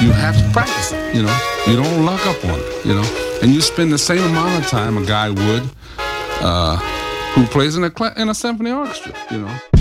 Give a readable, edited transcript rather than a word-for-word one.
you have to practice it, you know. You don't luck up on it, you know. And you spend the same amount of time a guy would who plays in a symphony orchestra, you know.